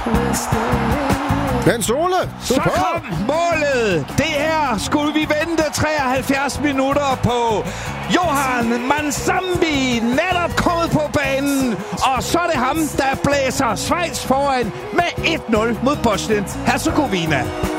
Men Sole! Så kom målet! Det her skulle vi vente 73 minutter på. Johan Mansambi netop kommet på banen. Og så er det ham, der blæser Schweiz foran med 1-0 mod Bosnien-Herzegovina.